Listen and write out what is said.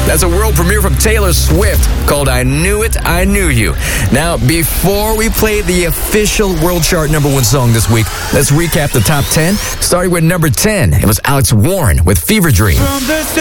That's a world premiere from Taylor Swift called I Knew It, I Knew You. Now, before we play the official world chart #1 song this week, let's recap the top 10. Starting with number 10, it was Alex Warren with Fever Dream.